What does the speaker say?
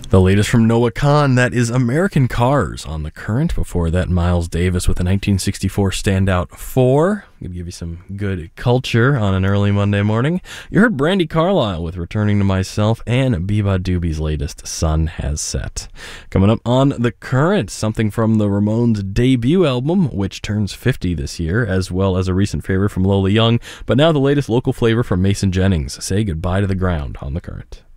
The latest from Noah Kahan, that is American Cars on the Current. Before that, Miles Davis with a 1964 standout 4. I'm going to give you some good culture on an early Monday morning. You heard Brandi Carlile with Returning to Myself, and Biba Doobie's latest, Sun Has Set. Coming up on the Current, something from the Ramones' debut album, which turns 50 this year, as well as a recent favorite from Lola Young, but now the latest local flavor from Mason Jennings. Say Goodbye to the Ground on the Current.